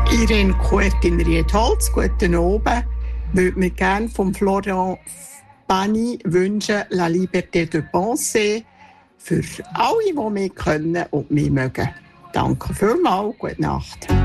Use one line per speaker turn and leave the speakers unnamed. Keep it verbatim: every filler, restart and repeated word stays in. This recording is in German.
Irene Kuertin-Rietholz, guten Abend. Ich würde mir gerne von Florent Pagny wünschen, La Liberté de Penser, für alle, die mich können und mich mögen. Danke vielmals, gute Nacht.